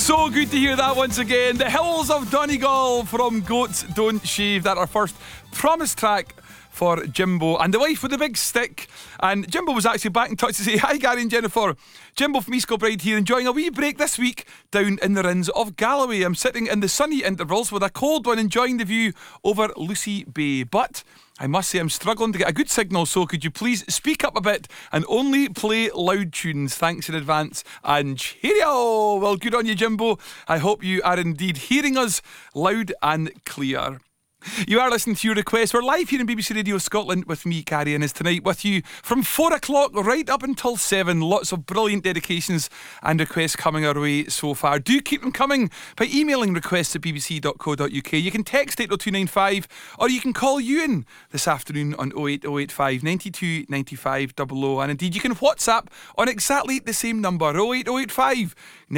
So good to hear that once again. The Hills of Donegal from Goats Don't Shave. That our first promise track for Jimbo and the wife with the big stick. And Jimbo was actually back in touch to say, hi Gary and Jennifer. Jimbo from East Kilbride here, enjoying a wee break this week down in the Rins of Galloway. I'm sitting in the sunny intervals with a cold one, enjoying the view over Lucy Bay. But I must say I'm struggling to get a good signal, so could you please speak up a bit and only play loud tunes? Thanks in advance. And cheerio! Well, good on you, Jimbo. I hope you are indeed hearing us loud and clear. You are listening to your request. We're live here in BBC Radio Scotland with me, Gary Innes, tonight with you from 4 o'clock right up until 7. Lots of brilliant dedications and requests coming our way so far. Do keep them coming by emailing requests at bbc.co.uk. You can text 80295 or you can call Ewan this afternoon on 08085 92 95 00. And indeed, you can WhatsApp on exactly the same number, 08085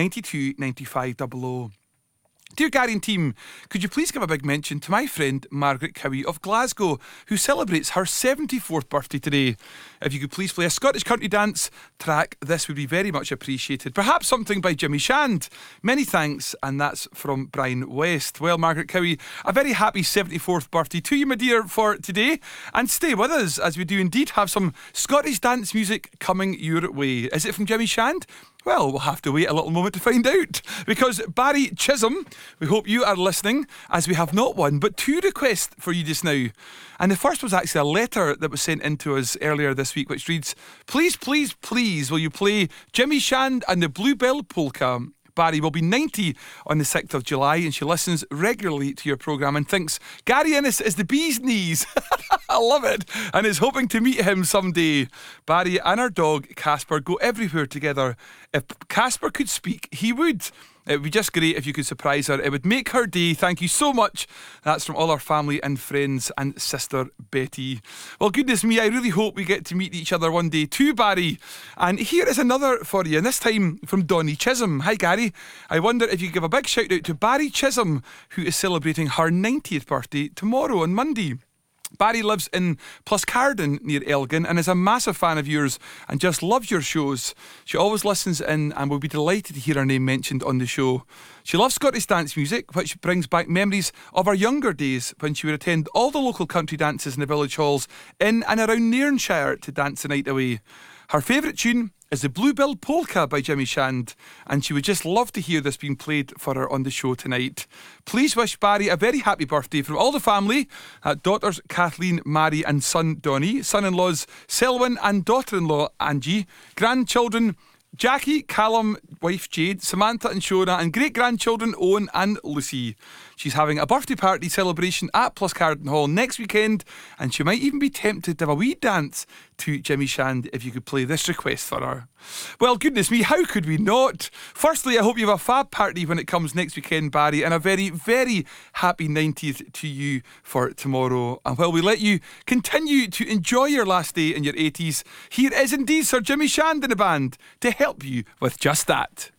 92 95 00. Dear Gary and team, could you please give a big mention to my friend Margaret Cowie of Glasgow, who celebrates her 74th birthday today? If you could please play a Scottish country dance track, this would be very much appreciated. Perhaps something by Jimmy Shand. Many thanks, and that's from Brian West. Well, Margaret Cowie, a very happy 74th birthday to you, my dear, for today. And stay with us, as we do indeed have some Scottish dance music coming your way. Is it from Jimmy Shand? Well, we'll have to wait a little moment to find out, because Barry Chisholm, we hope you are listening, as we have not one but two requests for you just now. And the first was actually a letter that was sent in to us earlier this week, which reads, please, please, please, will you play Jimmy Shand and the Bluebell Polka? Barry will be 90 on the 6th of July, and she listens regularly to your programme and thinks Gary Innes is the bee's knees. I love it, and is hoping to meet him someday. Barry and our dog Casper go everywhere together. If Casper could speak, he would. It would be just great if you could surprise her. It would make her day. Thank you so much. That's from all our family and friends and sister Betty. Well, goodness me, I really hope we get to meet each other one day too, Barry. And here is another for you, and this time from Donnie Chisholm. Hi, Gary. I wonder if you could give a big shout out to Barry Chisholm, who is celebrating her 90th birthday tomorrow on Monday. Barry lives in Pluscarden near Elgin and is a massive fan of yours and just loves your shows. She always listens in and will be delighted to hear her name mentioned on the show. She loves Scottish dance music, which brings back memories of her younger days when she would attend all the local country dances in the village halls in and around Nairnshire to dance the night away. Her favourite tune is the Bluebell Polka by Jimmy Shand, and she would just love to hear this being played for her on the show tonight. Please wish Barry a very happy birthday from all the family, daughters Kathleen, Mary and son Donnie, son-in-laws Selwyn and daughter-in-law Angie, grandchildren Jackie, Callum, wife Jade, Samantha and Shona, and great-grandchildren Owen and Lucy. She's having a birthday party celebration at Pluscarden Hall next weekend, and she might even be tempted to have a wee dance to Jimmy Shand if you could play this request for her. Well, goodness me, how could we not? Firstly, I hope you have a fab party when it comes next weekend, Barry, and a very, very happy 90th to you for tomorrow. And while we let you continue to enjoy your last day in your 80s, here is indeed Sir Jimmy Shand in the band to help you with just that.